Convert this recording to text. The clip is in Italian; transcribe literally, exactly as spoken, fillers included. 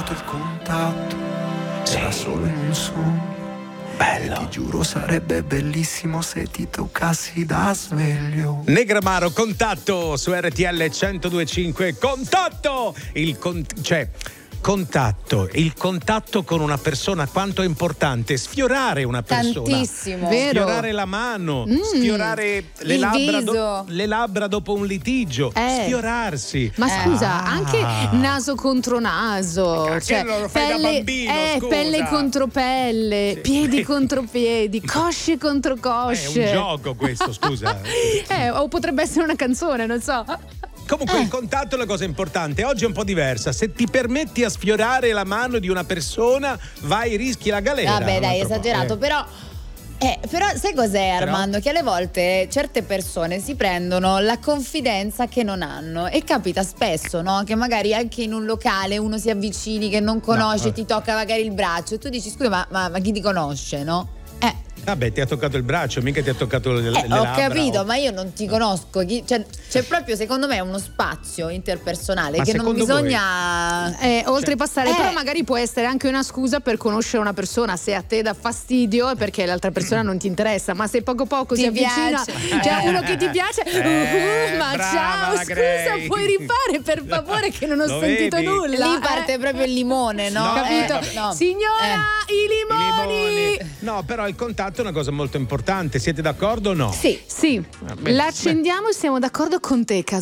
sento il contatto, era solo in un sogno. Bello. E ti giuro sarebbe bellissimo se ti toccassi da sveglio. Negramaro, Contatto su R T L centodue e cinque. Contatto! Il con- cioè contatto, il contatto con una persona, quanto è importante sfiorare una persona. Tantissimo. Vero. Sfiorare la mano, Mm. sfiorare le Il labbra, viso. do- le labbra dopo un litigio, Eh. sfiorarsi. Ma Eh. scusa, Ah. anche naso contro naso, Che cioè lo fai da pelle, bambino, eh, scusa. pelle contro pelle, Sì. piedi contro piedi, cosce contro È cosce. un gioco questo, scusa. Eh, o potrebbe essere una canzone, non so. Comunque il contatto è la cosa importante. Oggi è un po' diversa. Se ti permetti a sfiorare la mano di una persona, vai, rischi la galera. Vabbè, Un dai, altro po', esagerato, eh. però. Eh, però sai cos'è, Armando? Che alle volte certe persone si prendono la confidenza che non hanno e capita spesso, no? Che magari anche in un locale uno si avvicini che non conosce, No, ti tocca magari il braccio e tu dici scusa ma, ma, ma chi ti conosce, no? Eh, Vabbè, ti ha toccato il braccio, mica ti ha toccato le, le eh, ho labbra. capito, o- ma io non ti conosco. Chi, cioè, c'è proprio, secondo me, uno spazio interpersonale Ma che non secondo bisogna. Eh, oltrepassare, Eh. però magari può essere anche una scusa per conoscere una persona. Se a te dà fastidio è perché l'altra persona non ti interessa, ma se poco poco Ti si avvicina, piace. cioè Eh. uno che ti piace, Eh, uh, ma brava ciao, la scusa, Grey. puoi rifare per favore che non ho Lo sentito vedi? nulla. Lì parte eh. proprio il limone, no? No, Capito? eh, vabbè. no. Signora, Eh. i I limoni! limoni. No, però il contatto è una cosa molto importante. Siete d'accordo o no? Sì. Sì, bene. l'accendiamo e siamo d'accordo con te,